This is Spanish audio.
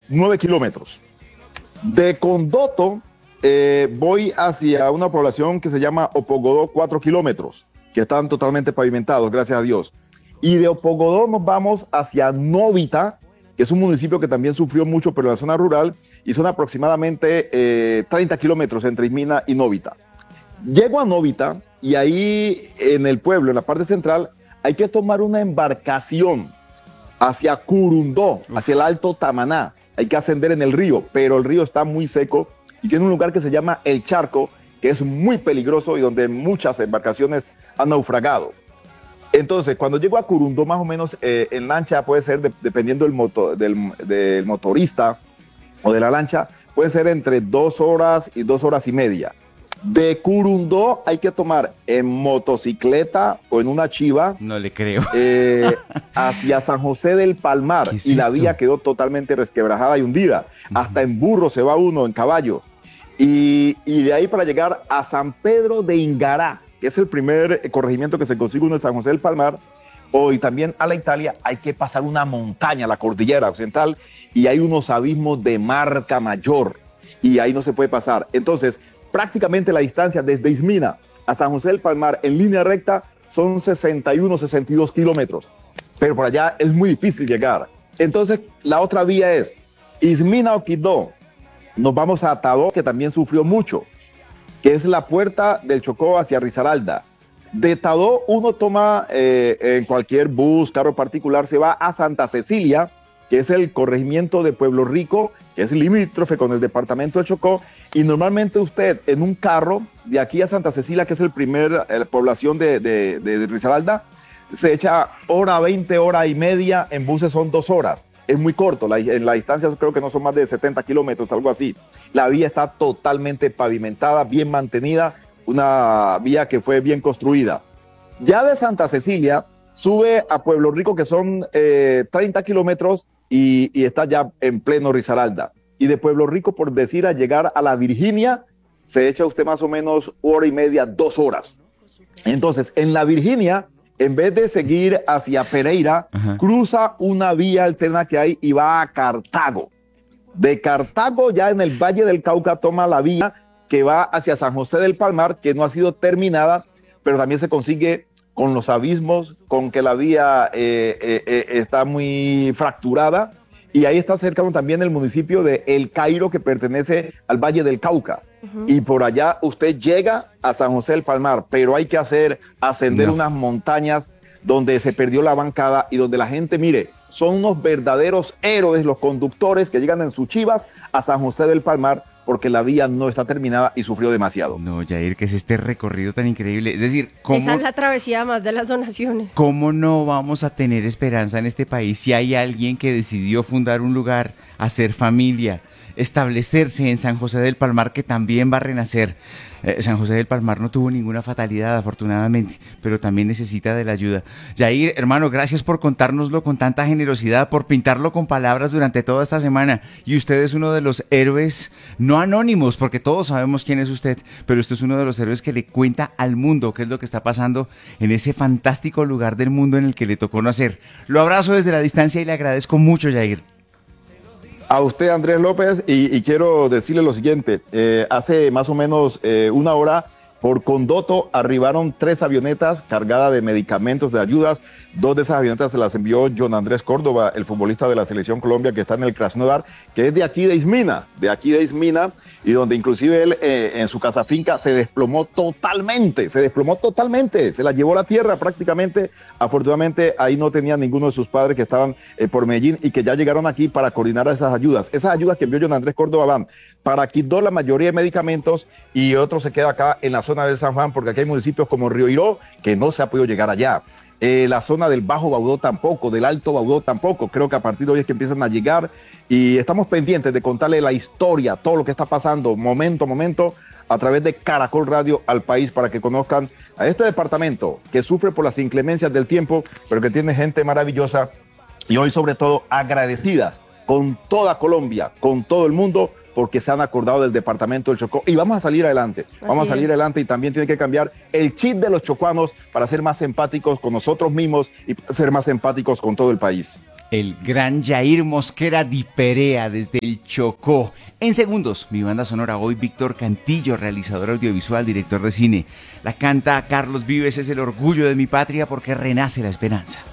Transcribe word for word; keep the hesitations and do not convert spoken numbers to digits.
nueve kilómetros. De Condoto eh, voy hacia una población que se llama Opogodó, cuatro kilómetros, que están totalmente pavimentados, gracias a Dios. Y de Opogodó nos vamos hacia Novita, que es un municipio que también sufrió mucho, pero en la zona rural, y son aproximadamente eh, treinta kilómetros entre Ismina y Novita. Llego a Novita y ahí en el pueblo, en la parte central, hay que tomar una embarcación hacia Curundó, hacia el Alto Tamaná. Hay que ascender en el río, pero el río está muy seco y tiene un lugar que se llama El Charco, que es muy peligroso y donde muchas embarcaciones han naufragado. Entonces, cuando llego a Curundó, más o menos eh, en lancha puede ser, de, dependiendo del, moto, del, del motorista o de la lancha, puede ser entre dos horas y dos horas y media. De Curundó hay que tomar en motocicleta o en una chiva. No le creo. Eh, hacia San José del Palmar. ¿Qué es y la esto? vía quedó totalmente resquebrajada y hundida. Uh-huh. Hasta en burro se va uno, en caballo. Y, y de ahí para llegar a San Pedro de Ingará, que es el primer corregimiento que se consigue uno en San José del Palmar, o y también a la Italia, hay que pasar una montaña, la cordillera occidental, y hay unos abismos de marca mayor. Y ahí no se puede pasar. Entonces, prácticamente la distancia desde Ismina a San José del Palmar en línea recta son sesenta y uno, sesenta y dos kilómetros, pero por allá es muy difícil llegar. Entonces la otra vía es Ismina o Quibdó, nos vamos a Tadó, que también sufrió mucho, que es la puerta del Chocó hacia Risaralda. De Tadó uno toma eh, en cualquier bus, carro particular, se va a Santa Cecilia, que es el corregimiento de Pueblo Rico, que es limítrofe con el departamento de Chocó, y normalmente usted en un carro de aquí a Santa Cecilia, que es el primer eh, población de, de, de, de Risaralda, se echa hora veinte, hora y media, en buses son dos horas. Es muy corto, la, en la distancia creo que no son más de setenta kilómetros, algo así. La vía está totalmente pavimentada, bien mantenida, una vía que fue bien construida. Ya de Santa Cecilia sube a Pueblo Rico, que son eh, treinta kilómetros, y, y está ya en pleno Risaralda. Y de Pueblo Rico, por decir, a llegar a la Virginia, se echa usted más o menos hora y media, dos horas. Entonces, en la Virginia, en vez de seguir hacia Pereira, ajá, cruza una vía alterna que hay y va a Cartago. De Cartago, ya en el Valle del Cauca, toma la vía que va hacia San José del Palmar, que no ha sido terminada, pero también se consigue con los abismos, con que la vía eh, eh, eh, está muy fracturada, y ahí está cercano también el municipio de El Cairo, que pertenece al Valle del Cauca. Uh-huh. Y por allá usted llega a San José del Palmar, pero hay que hacer, ascender no. unas montañas donde se perdió la bancada y donde la gente, mire, son unos verdaderos héroes los conductores que llegan en sus chivas a San José del Palmar, porque la vía no está terminada y sufrió demasiado. No, Jair, ¿qué es este recorrido tan increíble? Es decir, ¿cómo, esa es la travesía más de las donaciones. ¿Cómo no vamos a tener esperanza en este país si hay alguien que decidió fundar un lugar, hacer familia, establecerse en San José del Palmar, que también va a renacer? Eh, San José del Palmar no tuvo ninguna fatalidad, afortunadamente, pero también necesita de la ayuda. Jair, hermano, gracias por contárnoslo con tanta generosidad, por pintarlo con palabras durante toda esta semana. Y usted es uno de los héroes, no anónimos, porque todos sabemos quién es usted, pero usted es uno de los héroes que le cuenta al mundo qué es lo que está pasando en ese fantástico lugar del mundo en el que le tocó nacer. Lo abrazo desde la distancia y le agradezco mucho, Jair. A usted, Andrés López, y, y quiero decirle lo siguiente, eh, hace más o menos eh, una hora, por Condoto arribaron tres avionetas cargadas de medicamentos, de ayudas. Dos de esas avionetas se las envió John Andrés Córdoba, el futbolista de la Selección Colombia que está en el Krasnodar, que es de aquí de Ismina, de aquí de Ismina, y donde inclusive él eh, en su casa finca se desplomó totalmente, se desplomó totalmente, se la llevó a la tierra prácticamente. Afortunadamente ahí no tenía ninguno de sus padres que estaban eh, por Medellín y que ya llegaron aquí para coordinar esas ayudas. Esas ayudas que envió John Andrés Córdoba van para Quibdó la mayoría de medicamentos, y otro se queda acá en la zona de San Juan, porque aquí hay municipios como Río Iró que no se ha podido llegar allá. Eh, la zona del Bajo Baudó tampoco, del Alto Baudó tampoco. Creo que a partir de hoy es que empiezan a llegar, y estamos pendientes de contarle la historia, todo lo que está pasando, momento a momento, a través de Caracol Radio al país, para que conozcan a este departamento que sufre por las inclemencias del tiempo, pero que tiene gente maravillosa, y hoy sobre todo agradecidas con toda Colombia, con todo el mundo, porque se han acordado del departamento del Chocó, y vamos a salir adelante, vamos Así a salir es. adelante, y también tiene que cambiar el chip de los chocuanos para ser más empáticos con nosotros mismos y ser más empáticos con todo el país. El gran Jair Mosquera Di Perea desde el Chocó. En segundos, mi banda sonora hoy, Víctor Cantillo, realizador audiovisual, director de cine. La canta Carlos Vives, es el orgullo de mi patria porque renace la esperanza.